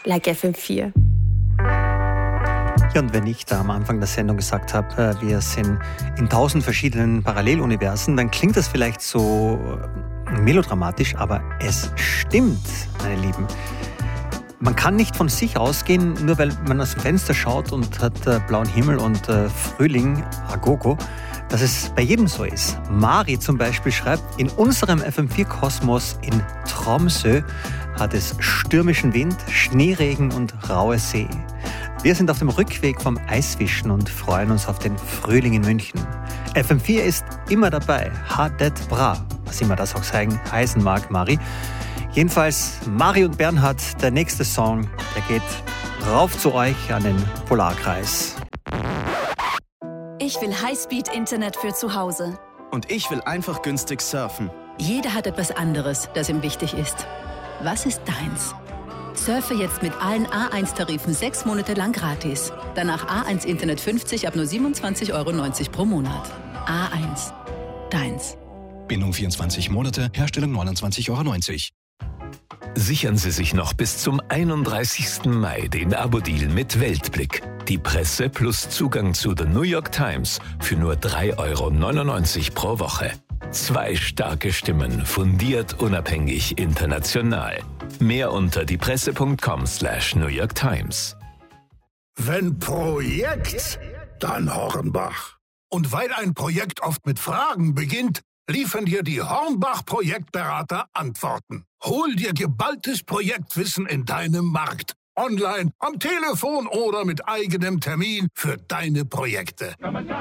like FM4. Ja, und wenn ich da am Anfang der Sendung gesagt habe, wir sind in 1000 verschiedenen Paralleluniversen, dann klingt das vielleicht so melodramatisch, aber es stimmt, meine Lieben. Man kann nicht von sich ausgehen, nur weil man aus dem Fenster schaut und hat blauen Himmel und Frühling, Agogo, dass es bei jedem so ist. Mari zum Beispiel schreibt, in unserem FM4-Kosmos in Tromsø hat es stürmischen Wind, Schneeregen und raue See. Wir sind auf dem Rückweg vom Eisfischen und freuen uns auf den Frühling in München. FM4 ist immer dabei, Hadet Bra, was immer das auch heißen mag, Mari. Jedenfalls, Mari und Bernhard, der nächste Song, der geht rauf zu euch an den Polarkreis. Ich will Highspeed-Internet für zu Hause. Und ich will einfach günstig surfen. Jeder hat etwas anderes, das ihm wichtig ist. Was ist deins? Surfe jetzt mit allen A1-Tarifen 6 Monate lang gratis. Danach A1 Internet 50 ab nur 27,90 € pro Monat. A1. Deins. Bindung 24 Monate, Herstellung 29,90 €. Sichern Sie sich noch bis zum 31. Mai den Abo-Deal mit Weltblick. Die Presse plus Zugang zu The New York Times für nur 3,99 € pro Woche. 2 starke Stimmen, fundiert, unabhängig, international. Mehr unter diepresse.com/New York Times. Wenn Projekt, dann Hornbach. Und weil ein Projekt oft mit Fragen beginnt, liefern dir die Hornbach-Projektberater Antworten. Hol dir geballtes Projektwissen in deinem Markt. Online, am Telefon oder mit eigenem Termin für deine Projekte.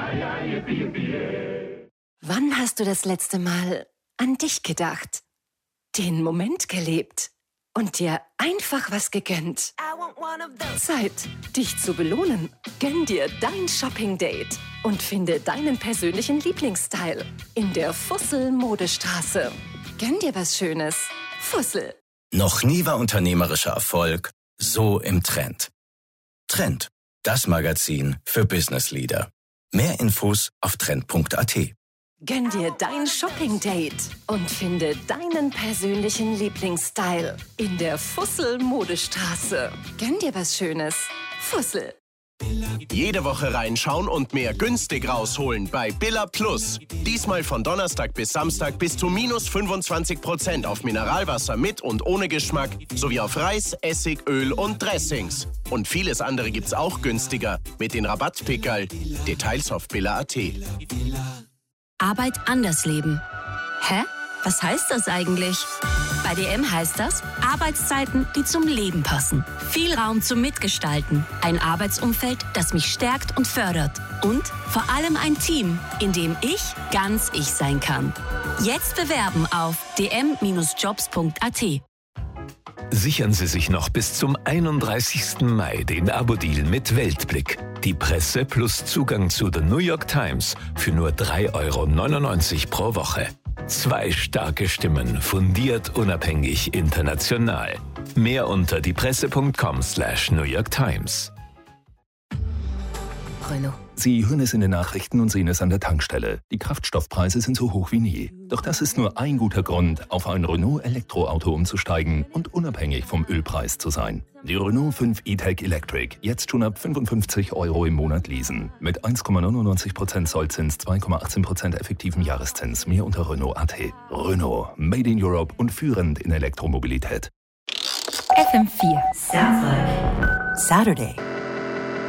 Wann hast du das letzte Mal an dich gedacht? Den Moment gelebt? Und dir einfach was gegönnt? Zeit, dich zu belohnen. Gönn dir dein Shopping-Date und finde deinen persönlichen Lieblingsstyle in der Fussel-Modestraße. Gönn dir was Schönes. Fussel. Noch nie war unternehmerischer Erfolg so im Trend. Trend, das Magazin für Business Leader. Mehr Infos auf trend.at. Gönn dir dein Shopping-Date und finde deinen persönlichen Lieblingsstyle in der Fussel-Modestraße. Gönn dir was Schönes. Fussel. Jede Woche reinschauen und mehr günstig rausholen bei Billa Plus. Diesmal von Donnerstag bis Samstag bis zu minus 25% auf Mineralwasser mit und ohne Geschmack sowie auf Reis, Essig, Öl und Dressings. Und vieles andere gibt's auch günstiger mit den Rabattpickerl. Details auf billa.at. Arbeit anders leben. Hä? Was heißt das eigentlich? Bei DM heißt das Arbeitszeiten, die zum Leben passen. Viel Raum zum Mitgestalten. Ein Arbeitsumfeld, das mich stärkt und fördert. Und vor allem ein Team, in dem ich ganz ich sein kann. Jetzt bewerben auf dm-jobs.at. Sichern Sie sich noch bis zum 31. Mai den Abo-Deal mit Weltblick. Die Presse plus Zugang zu The New York Times für nur 3,99 € pro Woche. 2 starke Stimmen, fundiert, unabhängig, international. Mehr unter diepresse.com/New York Times. Renault. Sie hören es in den Nachrichten und sehen es an der Tankstelle. Die Kraftstoffpreise sind so hoch wie nie. Doch das ist nur ein guter Grund, auf ein Renault-Elektroauto umzusteigen und unabhängig vom Ölpreis zu sein. Die Renault 5 E-Tech Electric, jetzt schon ab 55 € im Monat leasen. Mit 1,99% Zollzins, 2,18% effektiven Jahreszins. Mehr unter Renault.at. Renault, made in Europe und führend in Elektromobilität. FM4 Saturday.